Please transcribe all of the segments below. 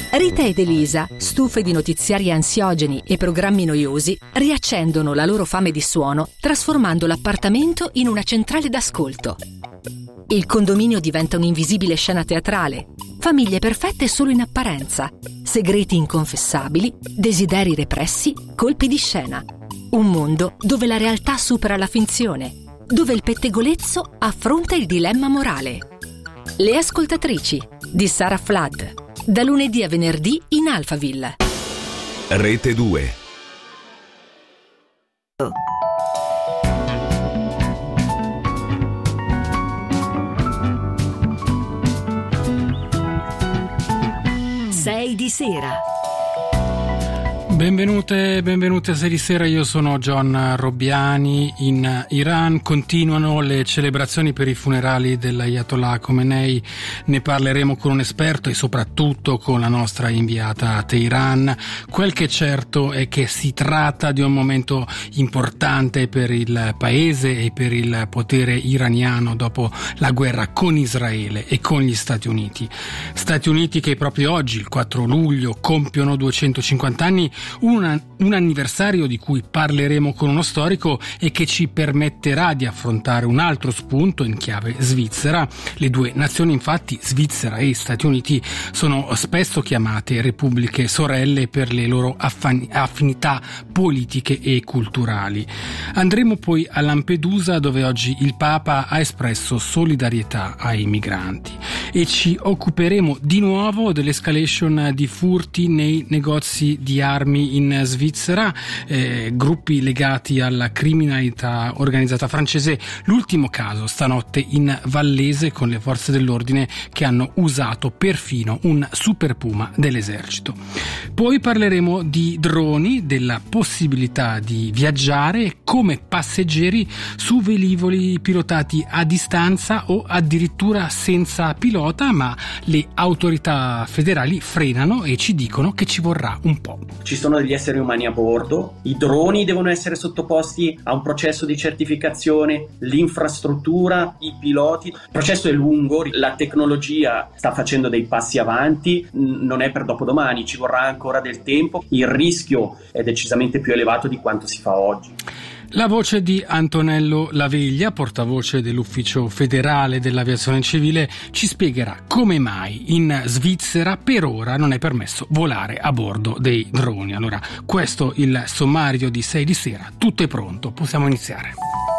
Rita ed Elisa, stufe di notiziari ansiogeni e programmi noiosi, riaccendono la loro fame di suono trasformando l'appartamento in una centrale d'ascolto. Il condominio diventa un'invisibile scena teatrale, famiglie perfette solo in apparenza, segreti inconfessabili, desideri repressi, colpi di scena. Un mondo dove la realtà supera la finzione, dove il pettegolezzo affronta il dilemma morale. Le ascoltatrici di Sarah Flood, da lunedì a venerdì in Alphaville. Rete 2. Sei di sera. Benvenute a Sei di Sera, io sono John Robbiani. In Iran continuano le celebrazioni per i funerali dell'Ayatollah Khomeini. Ne parleremo con un esperto e soprattutto con la nostra inviata a Teheran. Quel che è certo è che si tratta di un momento importante per il paese e per il potere iraniano dopo la guerra con Israele e con gli Stati Uniti. Stati Uniti che proprio oggi, il 4 luglio, compiono 250 anni, un anniversario di cui parleremo con uno storico e che ci permetterà di affrontare un altro spunto in chiave svizzera. Le due nazioni, infatti, Svizzera e Stati Uniti, sono spesso chiamate repubbliche sorelle per le loro affinità politiche e culturali. Andremo poi a Lampedusa, dove oggi il Papa ha espresso solidarietà ai migranti, e ci occuperemo di nuovo dell'escalation di furti nei negozi di armi in Svizzera, gruppi legati alla criminalità organizzata francese. L'ultimo caso stanotte in Vallese, con le forze dell'ordine che hanno usato perfino un Super Puma dell'esercito. Poi parleremo di droni, della possibilità di viaggiare come passeggeri su velivoli pilotati a distanza o addirittura senza pilota, ma le autorità federali frenano e ci dicono che ci vorrà un po'. Ci sono degli esseri umani a bordo, i droni devono essere sottoposti a un processo di certificazione, l'infrastruttura, i piloti. Il processo è lungo, la tecnologia sta facendo dei passi avanti, non è per dopodomani, ci vorrà ancora del tempo, il rischio è decisamente più elevato di quanto si fa oggi. La voce di Antonello Laveglia, portavoce dell'Ufficio Federale dell'Aviazione Civile, ci spiegherà come mai in Svizzera per ora non è permesso volare a bordo dei droni. Allora, questo il sommario di Sei di Sera, tutto è pronto, possiamo iniziare.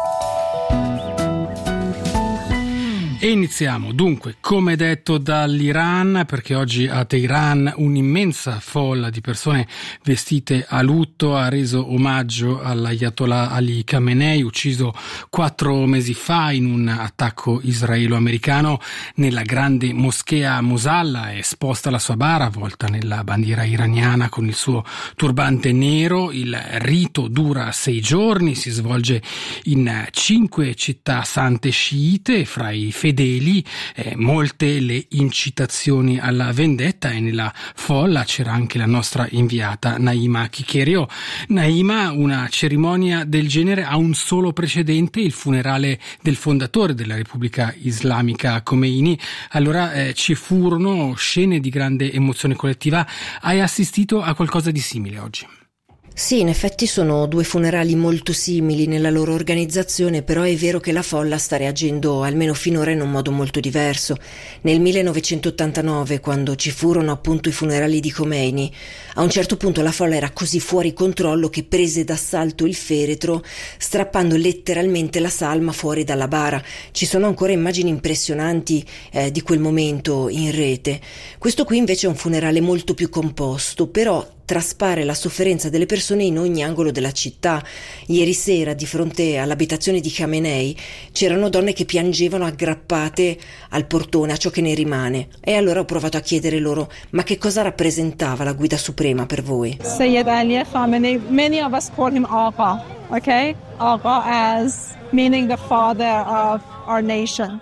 E iniziamo dunque, come detto, dall'Iran, perché oggi a Teheran un'immensa folla di persone vestite a lutto ha reso omaggio all'Ayatollah Ali Khamenei, ucciso 4 mesi fa in un attacco israelo-americano nella grande moschea a Mosalla. È esposta la sua bara avvolta nella bandiera iraniana con il suo turbante nero. Il rito dura 6 giorni, si svolge in 5 città sante sciite. Fra i fedeli molte le incitazioni alla vendetta, e nella folla c'era anche la nostra inviata Naima Chicherio. Naima, una cerimonia del genere ha un solo precedente, il funerale del fondatore della Repubblica Islamica Khomeini. Allora ci furono scene di grande emozione collettiva. Hai assistito a qualcosa di simile oggi? Sì, in effetti sono 2 funerali molto simili nella loro organizzazione, però è vero che la folla sta reagendo, almeno finora, in un modo molto diverso. Nel 1989, quando ci furono appunto i funerali di Khomeini, a un certo punto la folla era così fuori controllo che prese d'assalto il feretro, strappando letteralmente la salma fuori dalla bara. Ci sono ancora immagini impressionanti di quel momento in rete. Questo qui invece è un funerale molto più composto, però traspare la sofferenza delle persone in ogni angolo della città. Ieri sera, di fronte all'abitazione di Khamenei, c'erano donne che piangevano aggrappate al portone, a ciò che ne rimane. E allora ho provato a chiedere loro: ma che cosa rappresentava la guida suprema per voi? Sayyid Ali Khamenei, many of us call him Agha, okay? Agha as meaning the father of our nation.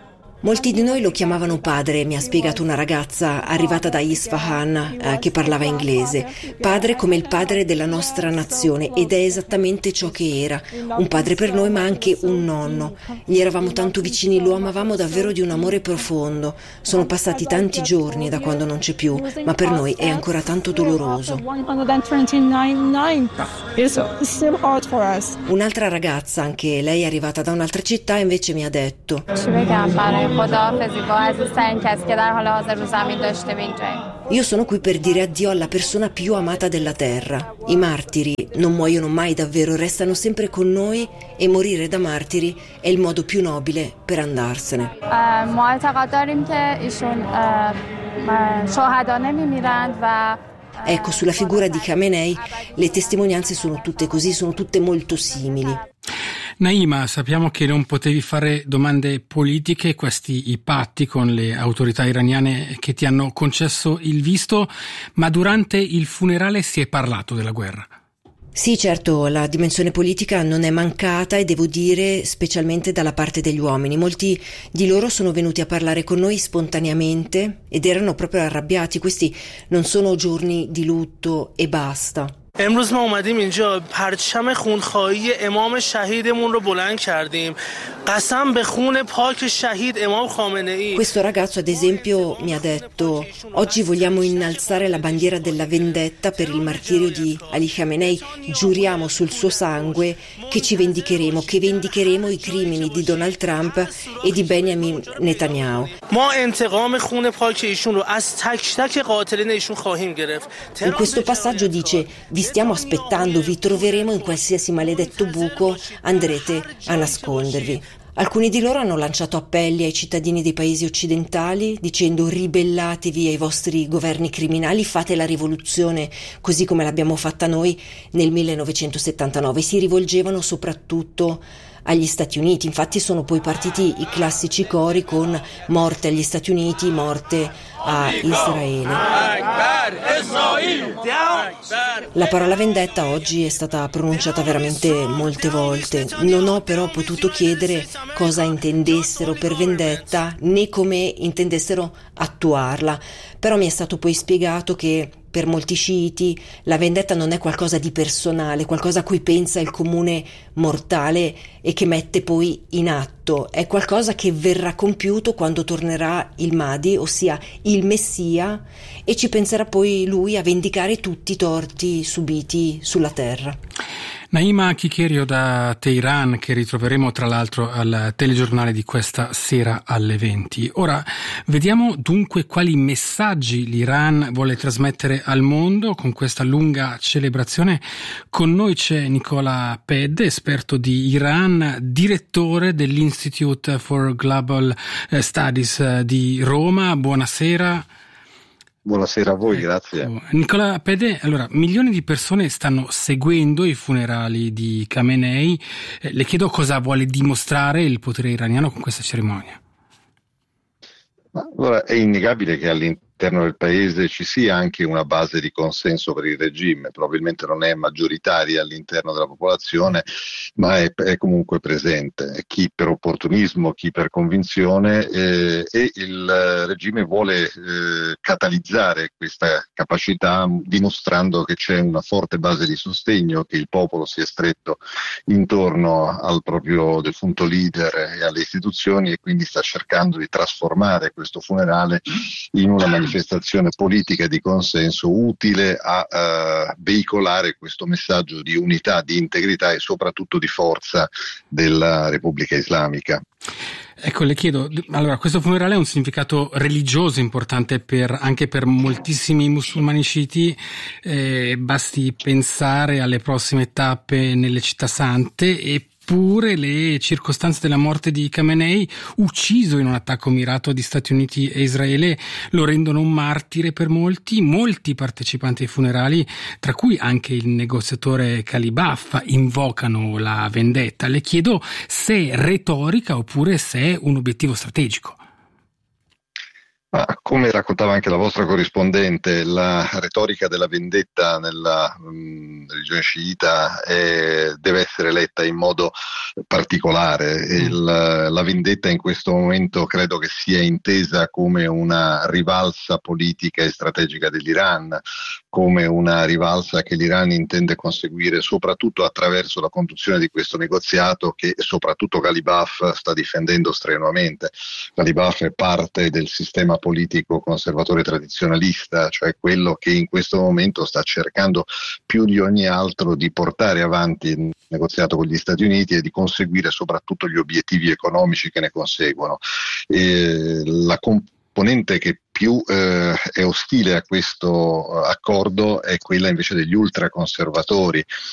Molti di noi lo chiamavano padre, mi ha spiegato una ragazza arrivata da Isfahan che parlava inglese. Padre come il padre della nostra nazione, ed è esattamente ciò che era. Un padre per noi, ma anche un nonno. Gli eravamo tanto vicini, lo amavamo davvero di un amore profondo. Sono passati tanti giorni da quando non c'è più, ma per noi è ancora tanto doloroso. Un'altra ragazza, anche lei arrivata da un'altra città, invece mi ha detto: io sono qui per dire addio alla persona più amata della terra. I martiri non muoiono mai davvero, restano sempre con noi, e morire da martiri è il modo più nobile per andarsene. Ecco, sulla figura di Khamenei le testimonianze sono tutte così, sono tutte molto simili. Naima, sappiamo che non potevi fare domande politiche, questi i patti con le autorità iraniane che ti hanno concesso il visto, ma durante il funerale si è parlato della guerra. Sì, certo, la dimensione politica non è mancata, e devo dire specialmente dalla parte degli uomini. Molti di loro sono venuti a parlare con noi spontaneamente ed erano proprio arrabbiati. Questi non sono giorni di lutto e basta. امروز ما اومدیم اینجا پرچم خونخواهی امام شهیدمون رو بلند کردیم. قسم به خون پاک شهید امام خامنه‌ای. Questo ragazzo, ad esempio, mi ha detto: oggi vogliamo innalzare la bandiera della vendetta per il martirio di Ali Khamenei. Giuriamo sul suo sangue che ci vendicheremo, che vendicheremo i crimini di Donald Trump e di Benjamin Netanyahu. ما انتقام خون پاک ایشون رو از تک تک قاتلین ایشون خواهیم گرفت. In questo passaggio dice: vi stiamo aspettando, vi troveremo in qualsiasi maledetto buco, andrete a nascondervi. Alcuni di loro hanno lanciato appelli ai cittadini dei paesi occidentali dicendo: ribellatevi ai vostri governi criminali, fate la rivoluzione così come l'abbiamo fatta noi nel 1979. Si rivolgevano soprattutto agli Stati Uniti, infatti sono poi partiti i classici cori con morte agli Stati Uniti, morte a Israele. La parola vendetta oggi è stata pronunciata veramente molte volte. Non ho però potuto chiedere cosa intendessero per vendetta né come intendessero attuarla, però mi è stato poi spiegato che per molti sciiti la vendetta non è qualcosa di personale, qualcosa a cui pensa il comune mortale e che mette poi in atto. È qualcosa che verrà compiuto quando tornerà il Mahdi, ossia il Messia, e ci penserà poi lui a vendicare tutti i torti subiti sulla terra. Naima Kikerio da Teheran, che ritroveremo tra l'altro al telegiornale di questa sera alle 20. Ora vediamo dunque quali messaggi l'Iran vuole trasmettere al mondo con questa lunga celebrazione. Con noi c'è Nicola Ped, esperto di Iran, direttore dell'Institute for Global Studies di Roma. Buonasera. Buonasera a voi, grazie. Nicola Pede, allora, milioni di persone stanno seguendo i funerali di Khamenei. Le chiedo cosa vuole dimostrare il potere iraniano con questa cerimonia. Allora, è innegabile che all'interno del paese ci sia anche una base di consenso per il regime. Probabilmente non è maggioritaria all'interno della popolazione, ma è comunque presente. Chi per opportunismo, chi per convinzione, e il regime vuole catalizzare questa capacità dimostrando che c'è una forte base di sostegno, che il popolo si è stretto intorno al proprio defunto leader e alle istituzioni, e quindi sta cercando di trasformare questo funerale in una manifestazione politica di consenso utile a veicolare questo messaggio di unità, di integrità e soprattutto di forza della Repubblica Islamica. Ecco, le chiedo, allora, questo funerale ha un significato religioso importante anche per moltissimi musulmani sciiti, basti pensare alle prossime tappe nelle città sante, eppure le circostanze della morte di Khamenei, ucciso in un attacco mirato di Stati Uniti e Israele, lo rendono un martire per molti. Molti partecipanti ai funerali, tra cui anche il negoziatore Kalibaf, invocano la vendetta. Le chiedo se è retorica oppure se è un obiettivo strategico. Ma come raccontava anche la vostra corrispondente, la retorica della vendetta nella religione sciita deve essere letta in modo particolare. La vendetta in questo momento credo che sia intesa come una rivalsa politica e strategica dell'Iran, come una rivalsa che l'Iran intende conseguire soprattutto attraverso la conduzione di questo negoziato che soprattutto Ghalibaf sta difendendo strenuamente. Ghalibaf è parte del sistema politico conservatore tradizionalista, cioè quello che in questo momento sta cercando più di ogni altro di portare avanti il negoziato con gli Stati Uniti e di conseguire soprattutto gli obiettivi economici che ne conseguono. La componente che più è ostile a questo accordo è quella invece degli ultraconservatori